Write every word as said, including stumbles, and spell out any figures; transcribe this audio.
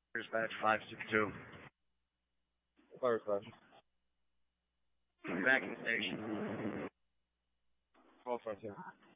Dispatch five six two. Fire station. Back in station. Call frontier.